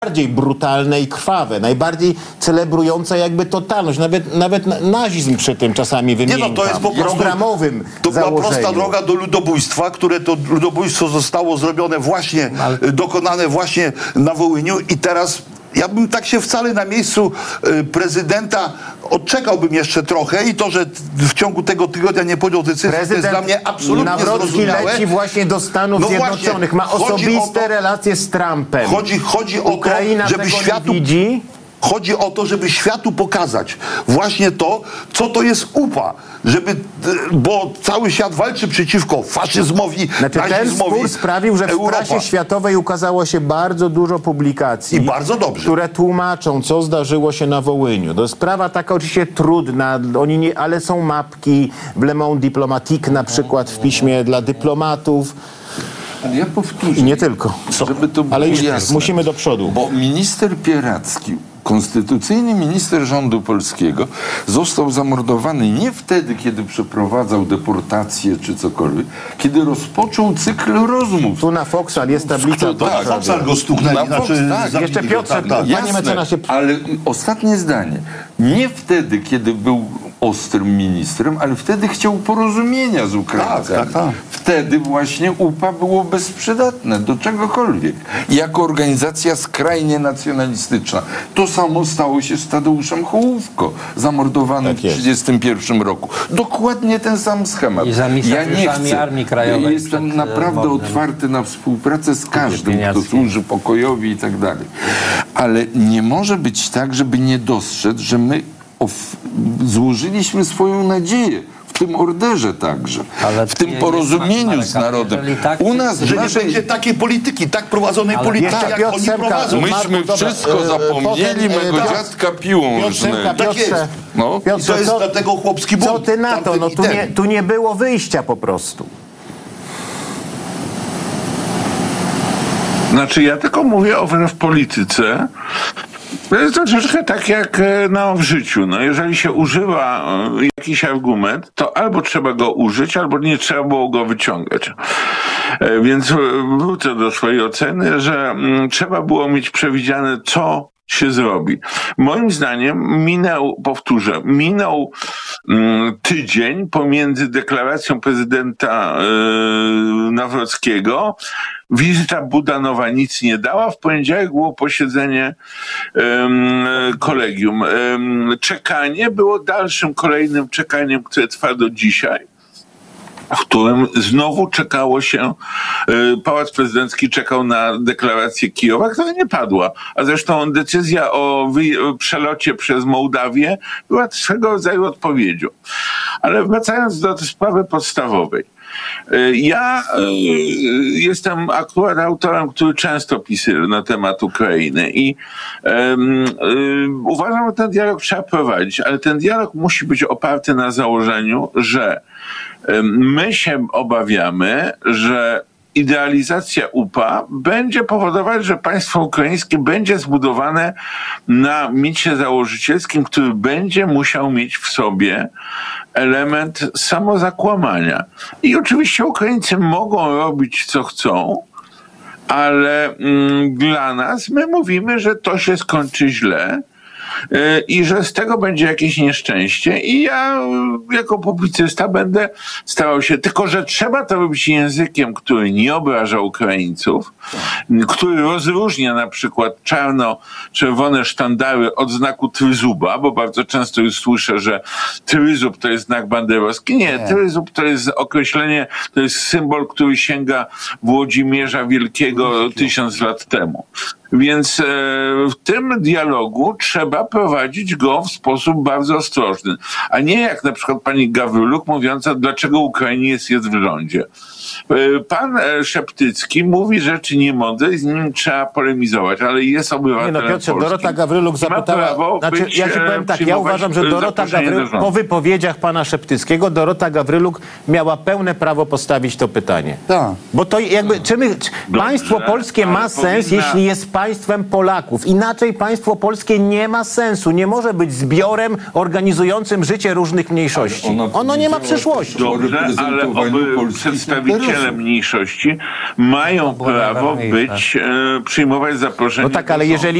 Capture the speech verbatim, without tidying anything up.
najbardziej brutalne i krwawe, najbardziej celebrujące jakby totalność. Nawet, nawet nazizm przy tym czasami wymienka. Nie no, to jest po prostu programowym To była założeniu. prosta droga do ludobójstwa, które to ludobójstwo zostało zrobione właśnie, Ale... dokonane właśnie na Wołyniu i teraz ja bym tak się wcale na miejscu y, prezydenta odczekałbym jeszcze trochę i to, że w ciągu tego tygodnia nie podjął decyzji, to jest dla mnie absolutnie Nawrocki zrozumiałe. leci właśnie do Stanów No Zjednoczonych. właśnie, Ma chodzi osobiste o to- relacje z Trumpem. Chodzi, chodzi o Ukraina to, żeby tego światu... nie widzi. Chodzi o to, żeby światu pokazać właśnie to, co to jest U P A. Żeby, bo cały świat walczy przeciwko faszyzmowi, Znaczy, ten nazizmowi, spór sprawił, że w Europa. prasie światowej ukazało się bardzo dużo publikacji, I bardzo dobrze. które tłumaczą, co zdarzyło się na Wołyniu. To jest sprawa taka oczywiście trudna, oni nie, ale są mapki w Le Monde Diplomatique na przykład w piśmie dla dyplomatów. Ale ja powtórzę, I nie tylko. żeby to było Ale już jasne. musimy do przodu. Bo minister Pieracki, konstytucyjny minister rządu polskiego, został zamordowany nie wtedy, kiedy przeprowadzał deportację czy cokolwiek, kiedy rozpoczął cykl rozmów. Tu na Foxal jest tablica. To Tak, Foxal go stuknęli. Na Znaczy, Fox, tak. zabili Jeszcze go, Piotrze, tak, tak. Panie Jasne, mecenasie. ale ostatnie zdanie. Nie wtedy, kiedy był ostrym ministrem, ale wtedy chciał porozumienia z Ukraińcami. Tak, tak, tak. Wtedy właśnie U P A było bezprzydatne do czegokolwiek. Jako organizacja skrajnie nacjonalistyczna. To samo stało się z Tadeuszem Hołówko, zamordowanym Tak w jest. tysiąc dziewięćset trzydziestym pierwszym roku. Dokładnie ten sam schemat. I za mistrzami Armii Krajowej Jestem przed, naprawdę wodnym. otwarty na współpracę z każdym, kto Pieniackim. służy pokojowi i tak dalej. Ale nie może być tak, żeby nie dostrzec, że my of- złożyliśmy swoją nadzieję w tym orderze także, Ale w tym nie- porozumieniu Marek, z ale narodem. jeżeli tak- U nas w Że nie naszej... będzie takiej polityki, tak prowadzonej Ale polityki, jeszcze jak Piotr oni Semka, prowadzą. Marku, Myśmy dobra, wszystko e, zapomnieli, potem, e, mego tak. dziadka piłą Piotr Semka, rżnęli. Tak Piotrze, jest. No. I Piotrze, to jest co- dlatego chłopski bunt. Co ty na to? tamten No i tu ten. nie, tu nie było wyjścia po prostu. Znaczy, ja tylko mówię o w polityce. To jest troszeczkę tak jak e, no, w życiu. No, jeżeli się używa e, jakiś argument, to albo trzeba go użyć, albo nie trzeba było go wyciągać. E, więc e, wrócę do swojej oceny, że mm, trzeba było mieć przewidziane, co się zrobi. Moim zdaniem minął, powtórzę, minął mm, tydzień pomiędzy deklaracją prezydenta yy, Nawrockiego. Wizyta Budanowa nic nie dała. W poniedziałek było posiedzenie ym, kolegium. Ym, czekanie było dalszym, kolejnym czekaniem, które trwa do dzisiaj, w którym znowu czekało się, y, Pałac Prezydencki czekał na deklarację Kijowa, która nie padła. A zresztą decyzja o wy- przelocie przez Mołdawię była swego rodzaju odpowiedzią. Ale wracając do tej sprawy podstawowej. Y, Ja y, jestem akurat autorem, który często pisuje na temat Ukrainy i ym, y, uważam, że ten dialog trzeba prowadzić, ale ten dialog musi być oparty na założeniu, że my się obawiamy, że idealizacja U P A będzie powodować, że państwo ukraińskie będzie zbudowane na micie założycielskim, który będzie musiał mieć w sobie element samozakłamania. I oczywiście Ukraińcy mogą robić, co chcą, ale mm, dla nas my mówimy, że to się skończy źle i że z tego będzie jakieś nieszczęście i ja jako publicysta będę starał się, tylko że trzeba to robić językiem, który nie obraża Ukraińców, który rozróżnia na przykład czarno-czerwone sztandary od znaku tryzuba, bo bardzo często już słyszę, że tryzub to jest znak banderowski. Nie, tryzub to jest określenie, to jest symbol, który sięga Włodzimierza Wielkiego tysiąc lat temu. Więc e, w tym dialogu trzeba prowadzić go w sposób bardzo ostrożny, a nie jak na przykład pani Gawryluk mówiąca, dlaczego Ukrainiec jest w rządzie. E, pan e, Szeptycki mówi rzeczy niemądre i z nim trzeba polemizować, ale jest Nie obywatelem no Piotrze, polskim. Dorota Gawryluk zapytała, prawo znaczy być, ja ci e, powiem tak, ja przyjmować, uważam, że e, Dorota zaproszenie do Gawryluk, rządu. po wypowiedziach pana Szeptyckiego, Dorota Gawryluk miała pełne prawo postawić to pytanie. Tak. Bo to jakby, czy my, czy państwo polskie ma ale sens, powinna- jeśli jest państwem Polaków. Inaczej państwo polskie nie ma sensu. Nie może być zbiorem organizującym życie różnych mniejszości. Ona Ono nie ma powiedziała przyszłości. też o Dobrze, ale reprezentowaniu oby polskich przedstawiciele interesów. mniejszości mają było prawo najważniejsze. być, e, przyjmować zaproszenie. No tak, do ale sądu. jeżeli